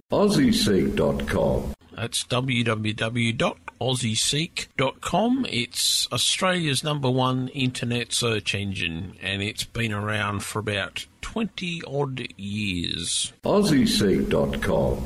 AussieSeek.com. That's www.aussieseek.com. It's Australia's #1 internet search engine, and it's been around for about 20-odd years. AussieSeek.com.